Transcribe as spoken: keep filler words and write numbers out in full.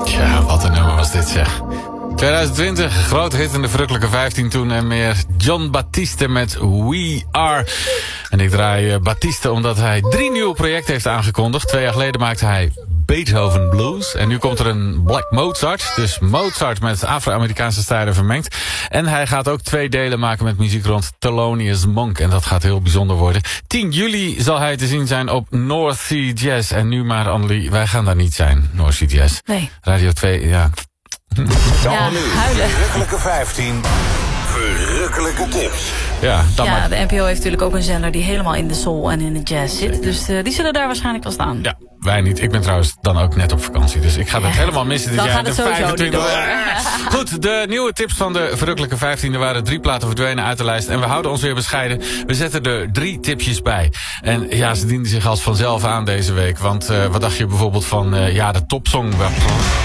Tja, wat een nummer was dit zeg. twintig twintig, grote hit in de verrukkelijke vijftien toen en meer. John Batiste met We Are. En ik draai Batiste omdat hij drie nieuwe projecten heeft aangekondigd. Twee jaar geleden maakte hij Beethoven Blues. En nu komt er een Black Mozart. Dus Mozart met Afro-Amerikaanse stijlen vermengd. En hij gaat ook twee delen maken met muziek rond Thelonious Monk. En dat gaat heel bijzonder worden. tien juli zal hij te zien zijn op North Sea Jazz. En nu maar, Annelie, wij gaan daar niet zijn, North Sea Jazz. Nee. Radio twee, ja... Ja, huilen. Verrukkelijke vijftien. Verrukkelijke tips. Ja, dan ja maar... de N P O heeft natuurlijk ook een zender die helemaal in de soul en in de jazz zit. Dus uh, die zullen daar waarschijnlijk wel staan. Ja, wij niet. Ik ben trouwens dan ook net op vakantie. Dus ik ga het Ja. helemaal missen dit Dan jaar. gaat het de sowieso niet vijfentwintig. Goed, de nieuwe tips van de Verrukkelijke vijftien. Er waren drie platen verdwenen uit de lijst. En we houden ons weer bescheiden. We zetten er drie tipjes bij. En ja, ze dienden zich als vanzelf aan deze week. Want uh, wat dacht je bijvoorbeeld van uh, ja, de topsong...